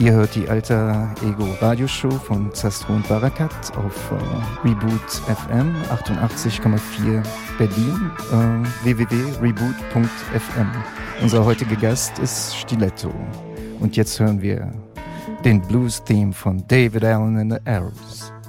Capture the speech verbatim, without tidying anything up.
Ihr hört die Alter Ego Radioshow von Zastro und Barakat auf äh, Reboot F M achtundachtzig Komma vier Berlin, äh, w w w punkt reboot punkt f m. Unser heutiger Gast ist Stiletto. Und jetzt hören wir den Blues-Theme von David Allen and the Arrows.